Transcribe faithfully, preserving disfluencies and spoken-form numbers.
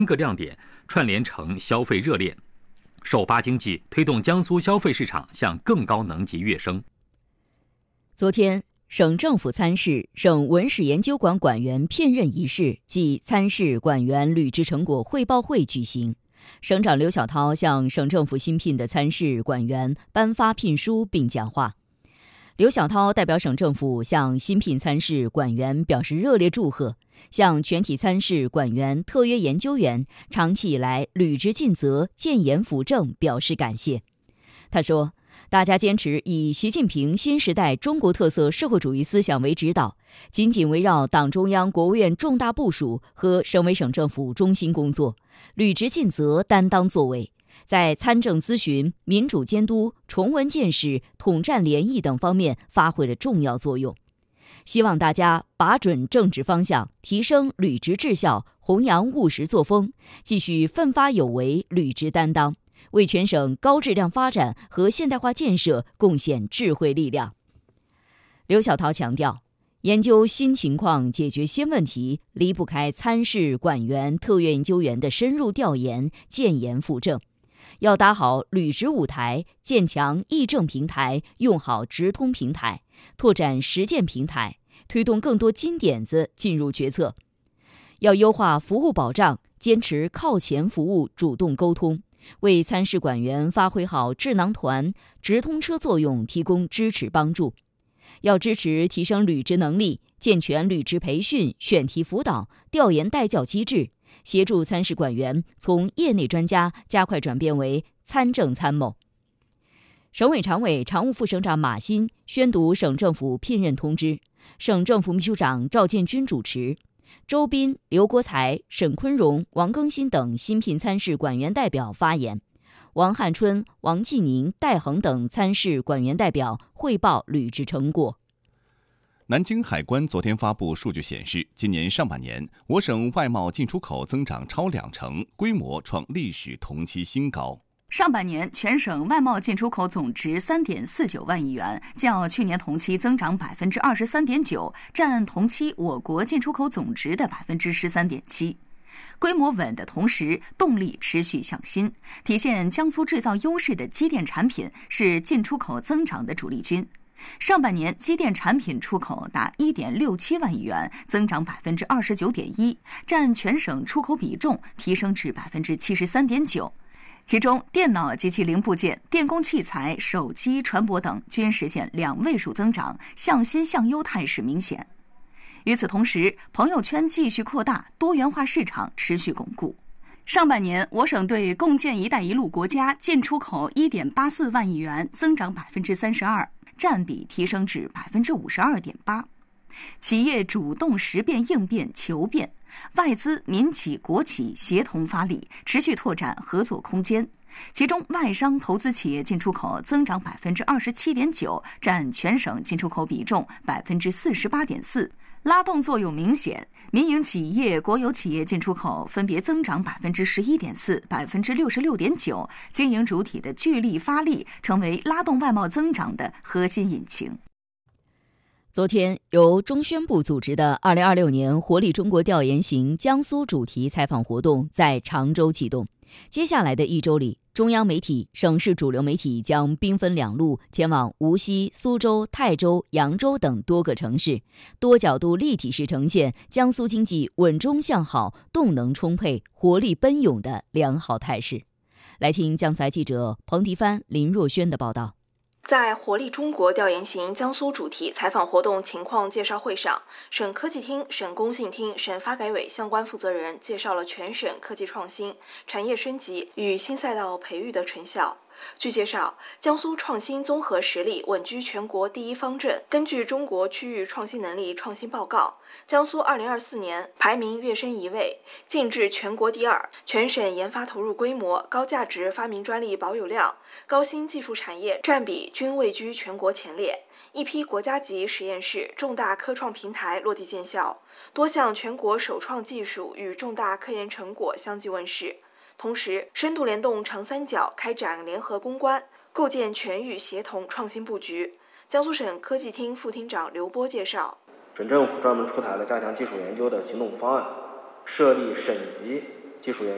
个亮点串联成消费热链，首发经济推动江苏消费市场向更高能级跃升。 昨天，省政府参事、省文史研究馆馆员聘任仪式暨参事馆员履职成果汇报会举行。省长刘小涛向省政府新聘的参事馆员颁发聘书并讲话。刘小涛代表省政府向新聘参事馆员表示热烈祝贺，向全体参事馆员、特约研究员长期以来履职尽责、建言辅政表示感谢。他说，大家坚持以习近平新时代中国特色社会主义思想为指导，紧紧围绕党中央、国务院重大部署和省委省政府中心工作，履职尽责、担当作为，在参政咨询、民主监督、崇文见识、统战联谊等方面发挥了重要作用。希望大家把准政治方向，提升履职质效，弘扬务实作风，继续奋发有为、履职担当，为全省高质量发展和现代化建设贡献智慧力量。刘小涛强调，研究新情况、解决新问题，离不开参事馆员、特约研究员的深入调研、建言辅政。要打好履职舞台，建强议政平台，用好直通平台，拓展实践平台，推动更多金点子进入决策。要优化服务保障，坚持靠前服务、主动沟通，为参事馆员发挥好智囊团、直通车作用提供支持帮助。要支持提升履职能力，健全履职培训、选题辅导、调研带教机制，协助参事馆员从业内专家加快转变为参政参谋。省委常委、常务副省长马新宣读省政府聘任通知，省政府秘书长赵建军主持，周斌、刘国才、沈坤荣、王更新等新聘参事馆员代表发言，王汉春、王继宁、戴恒等参事馆员代表汇报履职成果。 南京海关昨天发布数据显示，今年上半年我省外贸进出口增长超两成，规模创历史同期新高。 上半年全省外贸进出口总值三点四九万亿元，较去年同期增长百分之二十三点九，占同期我国进出口总值的百分之十三点七。规模稳的同时，动力持续向新，体现江苏制造优势的机电产品是进出口增长的主力军。上半年机电产品出口达 一点六七万亿元，增长百分之二十九点一，占全省出口比重提升至百分之七十三点九。其中，电脑及其零部件、电工器材、手机、船舶等均实现两位数增长，向新向优态势明显。与此同时，朋友圈继续扩大，多元化市场持续巩固。上半年，我省对共建“一带一路”国家进出口 一点八四万亿元，增长百分之三十二，占比提升至百分之五十二点八。企业主动识变、应变、求变，外资、民企、国企协同发力，持续拓展合作空间。其中，外商投资企业进出口增长百分之二十七点九，占全省进出口比重百分之四十八点四。拉动作用明显，民营企业、国有企业进出口分别增长百分之十一点四、百分之六十六点九，经营主体的聚力发力，成为拉动外贸增长的核心引擎。 昨天，由中宣部组织的二零二六年活力中国调研型江苏主题采访活动在常州启动。接下来的一周里，中央媒体、省市主流媒体将兵分两路前往无锡、苏州、泰州、扬州等多个城市，多角度立体式呈现江苏经济稳中向好、动能充沛、活力奔涌的良好态势。来听江台记者彭迪帆、林若轩的报道。 在活力中国调研型江苏主题采访活动情况介绍会上，省科技厅、省工信厅、省发改委相关负责人介绍了全省科技创新、产业升级与新赛道培育的成效。据介绍，江苏创新综合实力稳居全国第一方阵。根据中国区域创新能力创新报告，江苏二零二四年排名跃升一位，进至全国第二。全省研发投入规模、高价值发明专利保有量、高新技术产业占比均位居全国前列。一批国家级实验室、重大科创平台落地见效，多项全国首创技术与重大科研成果相继问世。同时，深度联动长三角开展联合攻关，构建全域协同创新布局。江苏省科技厅副厅长刘波介绍， 省政府专门出台了加强技术研究的行动方案，设立省级技术研